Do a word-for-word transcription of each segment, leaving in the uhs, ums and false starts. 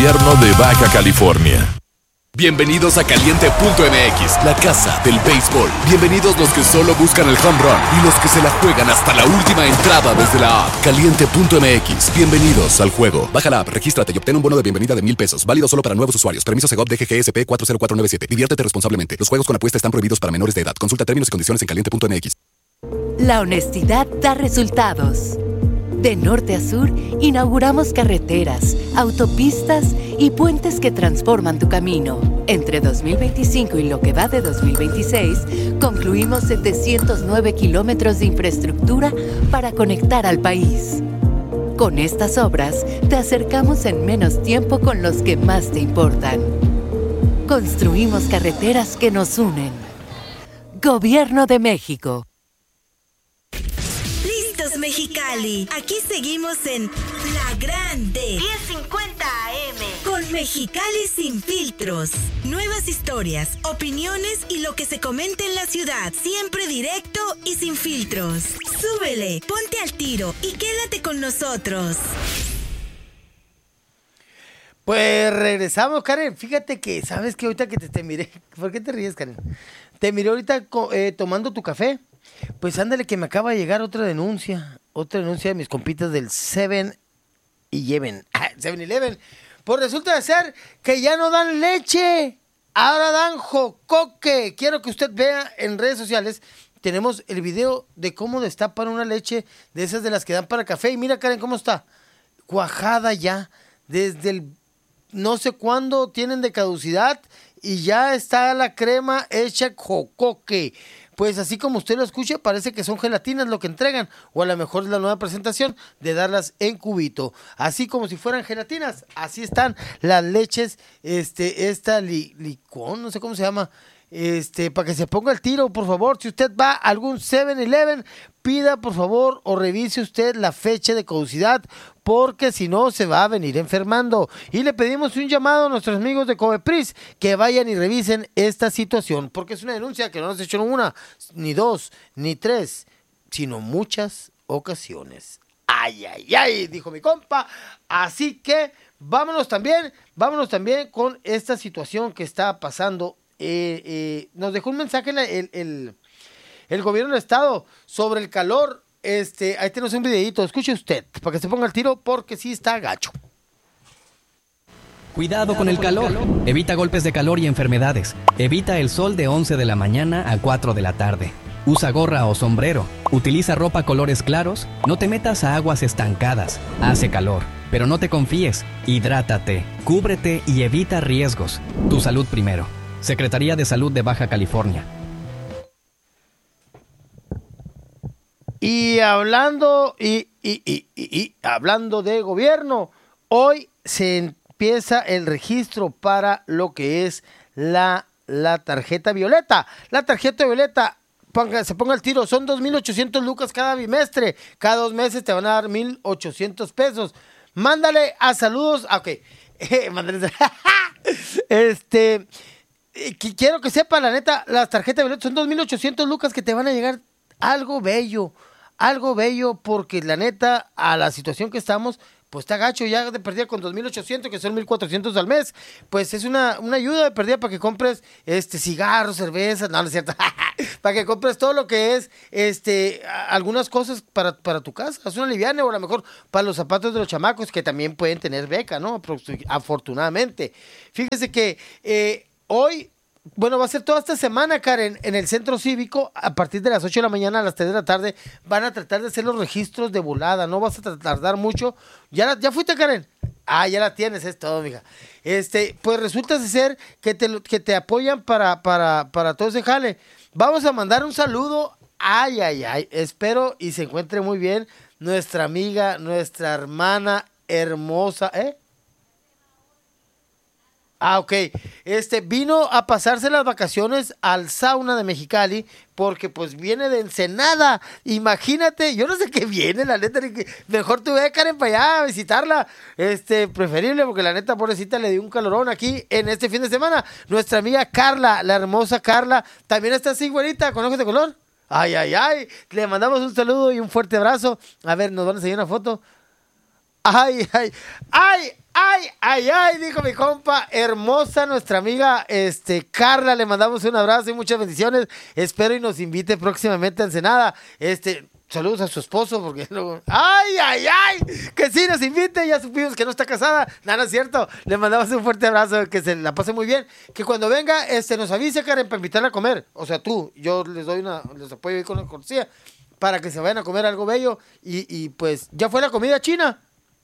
Gobierno de Baja California. Bienvenidos a Caliente punto M X, la casa del béisbol. Bienvenidos los que solo buscan el home run y los que se la juegan hasta la última entrada desde la app. Caliente punto M X, bienvenidos al juego. Baja la app, regístrate y obtén un bono de bienvenida de mil pesos. Válido solo para nuevos usuarios. Permiso Segov D G G S P cuatro cero cuatro nueve siete. Diviértete responsablemente. Los juegos con apuesta están prohibidos para menores de edad. Consulta términos y condiciones en Caliente punto M X. La honestidad da resultados. De norte a sur, inauguramos carreteras, autopistas y puentes que transforman tu camino. Entre dos mil veinticinco y lo que va de dos mil veintiséis, concluimos setecientos nueve kilómetros de infraestructura para conectar al país. Con estas obras, te acercamos en menos tiempo con los que más te importan. Construimos carreteras que nos unen. Gobierno de México. Mexicali, aquí seguimos en La Grande diez cincuenta A M con Mexicali Sin Filtros. Nuevas historias, opiniones y lo que se comenta en la ciudad, siempre directo y sin filtros. Súbele, ponte al tiro y quédate con nosotros. Pues regresamos, Karen. Fíjate que, ¿sabes qué? Ahorita que te, te miré, ¿por qué te ríes, Karen? Te miré ahorita eh, tomando tu café. Pues ándale que me acaba de llegar otra denuncia, otra denuncia de mis compitas del seven eleven, seven eleven. Pues resulta de ser que ya no dan leche, ahora dan jocoque. Quiero que usted vea en redes sociales, tenemos el video de cómo destapan una leche de esas de las que dan para café. Y mira, Karen, cómo está, cuajada ya, desde el no sé cuándo tienen de caducidad y ya está la crema hecha jocoque. Pues así como usted lo escucha, parece que son gelatinas lo que entregan, o a lo mejor es la nueva presentación de darlas en cubito, así como si fueran gelatinas. Así están las leches, este, esta li, licón, no sé cómo se llama, este, para que se ponga el tiro, por favor. Si usted va a algún seven eleven, pida por favor o revise usted la fecha de caducidad, porque si no se va a venir enfermando. Y le pedimos un llamado a nuestros amigos de Covepris que vayan y revisen esta situación, porque es una denuncia que no nos hecho una, ni dos, ni tres, sino muchas ocasiones. Ay, ay, ay, dijo mi compa. Así que vámonos también, vámonos también con esta situación que está pasando. Eh, eh, nos dejó un mensaje el, el, el, el gobierno del estado sobre el calor. Este, ahí tenemos un videito, escuche usted, para que se ponga el tiro, porque sí está gacho. Cuidado con el calor. Evita golpes de calor y enfermedades. Evita el sol de once de la mañana a cuatro de la tarde. Usa gorra o sombrero. Utiliza ropa colores claros. No te metas a aguas estancadas. Hace calor, pero no te confíes. Hidrátate, cúbrete y evita riesgos. Tu salud primero. Secretaría de Salud de Baja California. Y hablando y, y, y, y, y hablando de gobierno, hoy se empieza el registro para lo que es la, la tarjeta violeta. La tarjeta violeta, ponga, se ponga el tiro, son dos mil ochocientos lucas cada bimestre. Cada dos meses te van a dar mil ochocientos pesos. Mándale a saludos. Ah, ok. Eh, mándale, este, eh, quiero que sepa, la neta, las tarjetas violetas son dos mil ochocientos lucas que te van a llegar algo bello. Algo bello, porque la neta, a la situación que estamos, pues está gacho, ya de perdida con dos mil ochocientos, que son mil cuatrocientos al mes, pues es una, una ayuda de perdida para que compres este cigarros, cervezas, no, no es cierto, para que compres todo lo que es este algunas cosas para, para tu casa, es una liviana, o a lo mejor para los zapatos de los chamacos, que también pueden tener beca, ¿no? Afortunadamente. Fíjese que eh, hoy, bueno, va a ser toda esta semana, Karen, en el centro cívico, a partir de las ocho de la mañana a las tres de la tarde, van a tratar de hacer los registros de volada, no vas a tardar mucho. ¿Ya, la, ya fuiste, Karen? Ah, ya la tienes, es todo, mija. Este, pues resulta ser que te, que te apoyan para, para, para todo ese jale. Vamos a mandar un saludo, ay, ay, ay, espero y se encuentre muy bien nuestra amiga, nuestra hermana hermosa, ¿eh? Ah, ok. Este, vino a pasarse las vacaciones al sauna de Mexicali, porque pues viene de Ensenada. Imagínate, yo no sé qué viene, la neta, mejor tuve a Karen para allá a visitarla. Este, preferible, porque la neta, pobrecita, le dio un calorón aquí en este fin de semana. Nuestra amiga Carla, la hermosa Carla, también está así, güerita, con ojos de color. Ay, ay, ay. Le mandamos un saludo y un fuerte abrazo. A ver, nos van a enseñar una foto. Ay, ay, ay, ay, ay, ay, dijo mi compa, hermosa nuestra amiga, este, Carla, le mandamos un abrazo y muchas bendiciones, espero y nos invite próximamente a Ensenada, este, saludos a su esposo, porque luego, ay, ay, ay, que sí nos invite, ya supimos que no está casada, nada, no es cierto, le mandamos un fuerte abrazo, que se la pase muy bien, que cuando venga, este, nos avise, Karen, para invitarla a comer, o sea, tú, yo les doy una, les apoyo ahí con la cortesía, para que se vayan a comer algo bello, y, y pues, ya fue la comida china.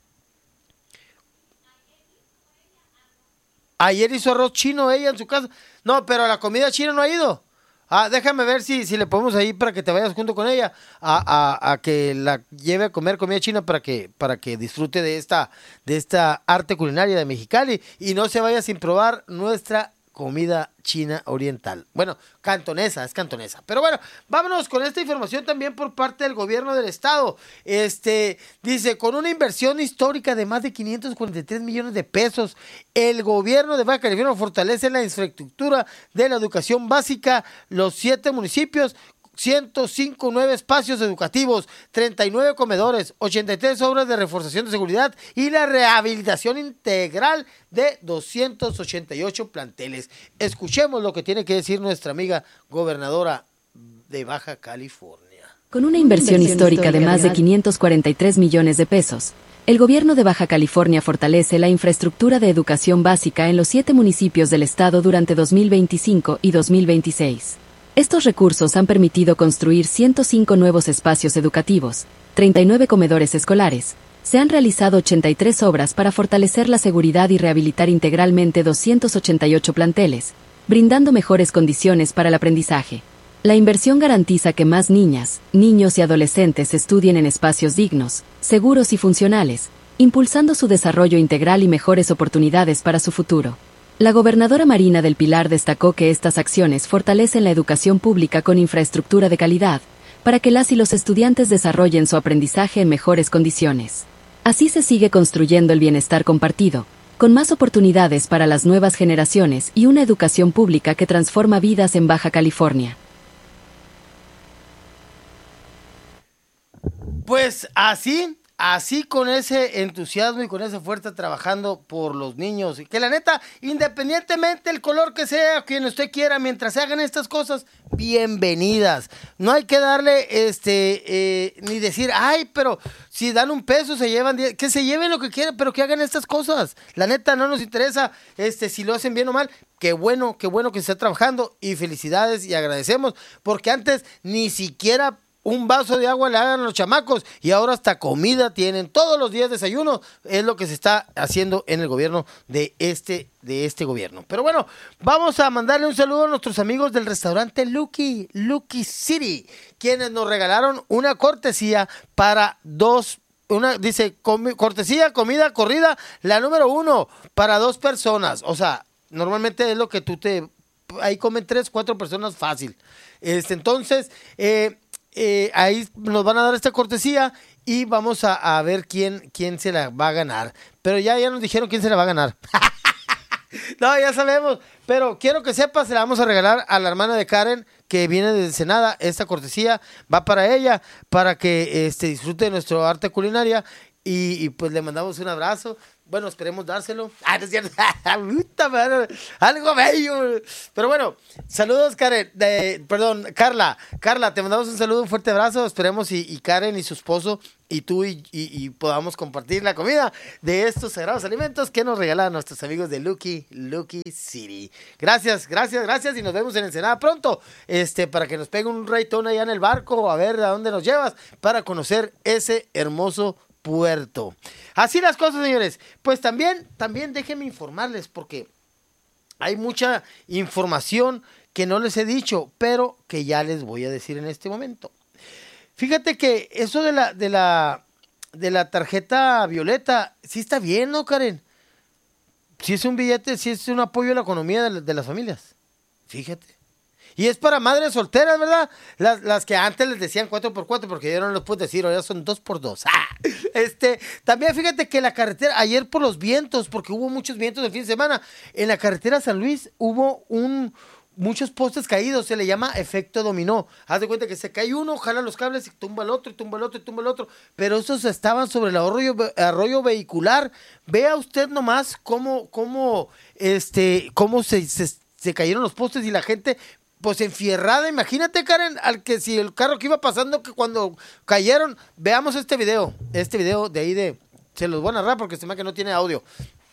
Ayer hizo arroz chino ella en su casa. No, pero a la comida china no ha ido. Ah, déjame ver si, si le podemos ahí para que te vayas junto con ella a, a, a que la lleve a comer comida china para que, para que disfrute de esta, de esta arte culinaria de Mexicali y no se vaya sin probar nuestra comida china oriental. Bueno, cantonesa, es cantonesa. Pero bueno, vámonos con esta información también por parte del gobierno del estado. Este, dice, con una inversión histórica de más de quinientos cuarenta y tres millones de pesos, el gobierno de Baja California fortalece la infraestructura de la educación básica, los siete municipios, ciento cinco nueve espacios educativos, treinta y nueve comedores, ochenta y tres obras de reforzación de seguridad y la rehabilitación integral de doscientos ochenta y ocho planteles. Escuchemos lo que tiene que decir nuestra amiga gobernadora de Baja California. Con una inversión histórica de más de quinientos cuarenta y tres millones de pesos, el gobierno de Baja California fortalece la infraestructura de educación básica en los siete municipios del estado durante dos mil veinticinco y dos mil veintiséis. Estos recursos han permitido construir ciento cinco nuevos espacios educativos, treinta y nueve comedores escolares, se han realizado ochenta y tres obras para fortalecer la seguridad y rehabilitar integralmente doscientos ochenta y ocho planteles, brindando mejores condiciones para el aprendizaje. La inversión garantiza que más niñas, niños y adolescentes estudien en espacios dignos, seguros y funcionales, impulsando su desarrollo integral y mejores oportunidades para su futuro. La gobernadora Marina del Pilar destacó que estas acciones fortalecen la educación pública con infraestructura de calidad, para que las y los estudiantes desarrollen su aprendizaje en mejores condiciones. Así se sigue construyendo el bienestar compartido, con más oportunidades para las nuevas generaciones y una educación pública que transforma vidas en Baja California. Pues así... Así con ese entusiasmo y con esa fuerza trabajando por los niños. Y que la neta, independientemente del color que sea, quien usted quiera, mientras se hagan estas cosas, bienvenidas. No hay que darle, este, eh, ni decir, ay, pero si dan un peso, se llevan diez. Que se lleven lo que quieran, pero que hagan estas cosas. La neta, no nos interesa este, si lo hacen bien o mal. Qué bueno, qué bueno que se está trabajando. Y felicidades y agradecemos, porque antes ni siquiera un vaso de agua le hagan a los chamacos y ahora hasta comida tienen, todos los días desayuno, es lo que se está haciendo en el gobierno de este, de este gobierno. Pero bueno, vamos a mandarle un saludo a nuestros amigos del restaurante Lucky, Lucky City, quienes nos regalaron una cortesía para dos, una, dice, comi, cortesía, comida, corrida, la número uno, para dos personas, o sea, normalmente es lo que tú te, ahí comen tres, cuatro personas fácil. Este, entonces, eh, Eh, ahí nos van a dar esta cortesía y vamos a, a ver quién, quién se la va a ganar. Pero ya, ya nos dijeron quién se la va a ganar. No, ya sabemos. Pero quiero que sepas, se la vamos a regalar a la hermana de Karen, que viene de Ensenada. Esta cortesía va para ella, para que este, disfrute de nuestro arte culinaria. Y, y pues le mandamos un abrazo. Bueno, esperemos dárselo. Ah, no es cierto. Algo bello. Pero bueno, saludos, Karen. De, perdón, Carla. Carla, te mandamos un saludo, un fuerte abrazo. Esperemos y, y Karen y su esposo y tú y, y, y podamos compartir la comida de estos sagrados alimentos que nos regalan nuestros amigos de Lucky, Lucky City. Gracias, gracias, gracias. Y nos vemos en Ensenada pronto. Este, para que nos pegue un raytón allá en el barco, a ver a dónde nos llevas, para conocer ese hermoso puerto. Así las cosas, señores. Pues también, también déjenme informarles, porque hay mucha información que no les he dicho, pero que ya les voy a decir en este momento. Fíjate que eso de la, de la, de la tarjeta violeta, sí está bien, ¿no, Karen? Sí es un billete, sí es un apoyo a la economía de, de las familias. Fíjate. Y es para madres solteras, ¿verdad? Las, las que antes les decían cuatro por cuatro, porque yo no les puedo decir, ahora son dos por dos. ¡Ah! Este, también fíjate que la carretera, ayer por los vientos, porque hubo muchos vientos el fin de semana, en la carretera San Luis hubo un, muchos postes caídos, se le llama efecto dominó. Haz de cuenta que se cae uno, jala los cables y tumba el otro, y tumba el otro, y tumba el otro. Pero esos estaban sobre el arroyo, arroyo vehicular. Vea usted nomás cómo, cómo, este, cómo se, se, se cayeron los postes y la gente, pues enfierrada. Imagínate, Karen, al que si el carro que iba pasando, que cuando cayeron, veamos este video, este video de ahí de, se los voy a narrar porque se me que no tiene audio.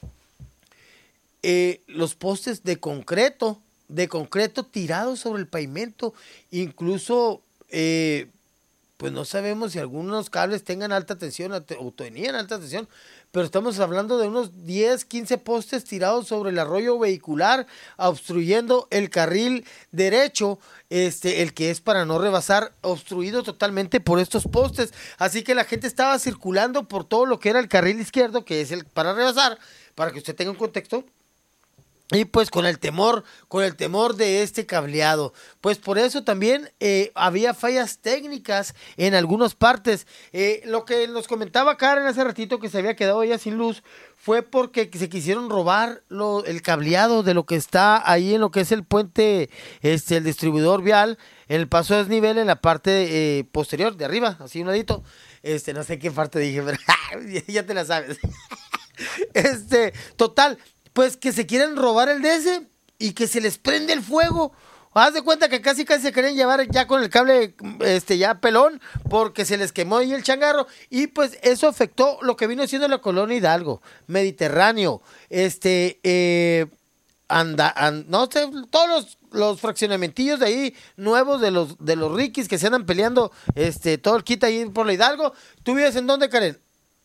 Eh, los postes de concreto, de concreto tirados sobre el pavimento, incluso, eh, pues no sabemos si algunos cables tengan alta tensión o tenían alta tensión, pero estamos hablando de unos diez, quince postes tirados sobre el arroyo vehicular, obstruyendo el carril derecho, este, el que es para no rebasar, obstruido totalmente por estos postes, así que la gente estaba circulando por todo lo que era el carril izquierdo, que es el para rebasar, para que usted tenga un contexto. Y pues con el temor, con el temor de este cableado, pues por eso también eh, había fallas técnicas en algunas partes. Eh, lo que nos comentaba Karen hace ratito que se había quedado ya sin luz fue porque se quisieron robar lo, el cableado de lo que está ahí en lo que es el puente, este, el distribuidor vial, en el paso de desnivel en la parte eh, posterior de arriba, así un ladito. Este, no sé qué parte dije, pero ya te la sabes. Este, total. Pues que se quieren robar el D S y que se les prende el fuego. Haz de cuenta que casi casi se querían llevar ya con el cable este ya pelón porque se les quemó ahí el changarro y pues eso afectó lo que vino siendo la colonia Hidalgo, Mediterráneo, este, eh, anda, and, no sé, todos los, los fraccionamentillos de ahí nuevos de los de los riquis que se andan peleando, este, todo el kit ahí por la Hidalgo. ¿Tú vives en dónde, Karen?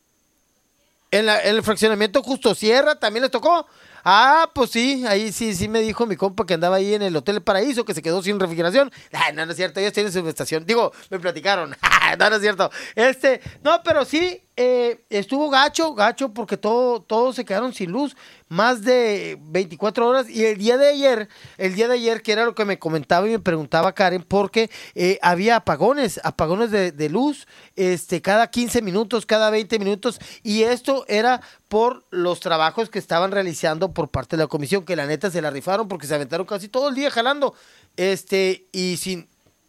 En, la, en el fraccionamiento Justo Sierra también les tocó. Ah, pues sí, ahí sí, sí me dijo mi compa que andaba ahí en el Hotel Paraíso, que se quedó sin refrigeración. Ay, no, no es cierto, ellos tienen su estación. Digo, me platicaron. No, no es cierto. Este, no, pero sí, eh, estuvo gacho, gacho, porque todo, todos se quedaron sin luz, más de veinticuatro horas. Y el día de ayer, el día de ayer, que era lo que me comentaba y me preguntaba Karen, porque eh, había apagones, apagones de, de luz, este, cada quince minutos, cada veinte minutos, y esto era por los trabajos que estaban realizando por parte de la comisión, que la neta se la rifaron porque se aventaron casi todo el día jalando, este, y sin...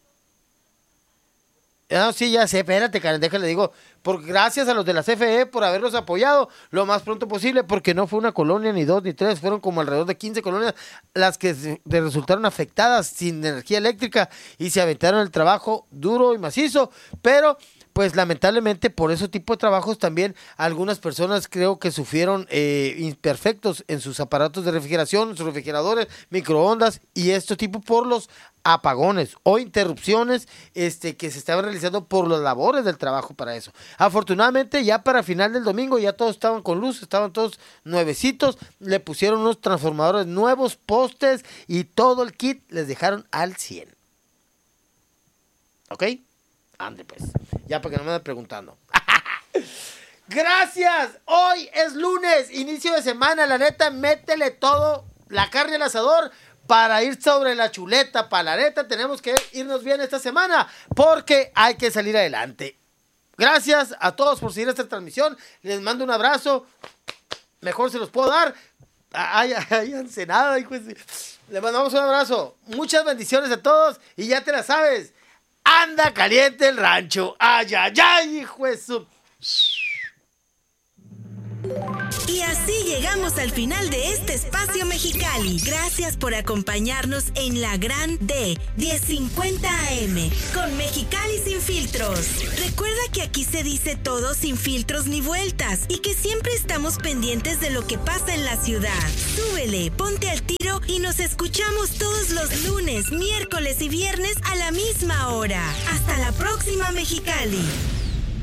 No, sí, ya sé, espérate, Karen, déjale, digo, por, gracias a los de la C F E por haberlos apoyado lo más pronto posible, porque no fue una colonia, ni dos, ni tres, fueron como alrededor de quince colonias las que se, resultaron afectadas sin energía eléctrica y se aventaron el trabajo duro y macizo, pero... pues lamentablemente por ese tipo de trabajos también algunas personas creo que sufrieron eh, imperfectos en sus aparatos de refrigeración, sus refrigeradores, microondas y este tipo por los apagones o interrupciones este, que se estaban realizando por las labores del trabajo para eso. Afortunadamente ya para final del domingo ya todos estaban con luz, estaban todos nuevecitos, le pusieron unos transformadores nuevos, postes y todo el kit les dejaron al cien. ¿Ok? Ande pues, ya para que no me anden preguntando. Gracias, hoy es lunes, inicio de semana, la neta, métele todo, la carne al asador para ir sobre la chuleta, para la neta, tenemos que irnos bien esta semana, porque hay que salir adelante. Gracias a todos por seguir esta transmisión, les mando un abrazo, mejor se los puedo dar, ay, ay, Ensenada, hijo, les mandamos un abrazo, muchas bendiciones a todos, y ya te la sabes, anda caliente el rancho. Ay, ay, ay, hijo de su... Y así llegamos al final de este espacio Mexicali. Gracias por acompañarnos en la Gran D diez cincuenta A M con Mexicali Sin Filtros. Recuerda que aquí se dice todo sin filtros ni vueltas y que siempre estamos pendientes de lo que pasa en la ciudad. Súbele, ponte al tiro y nos escuchamos todos los lunes, miércoles y viernes a la misma hora. Hasta la próxima, Mexicali.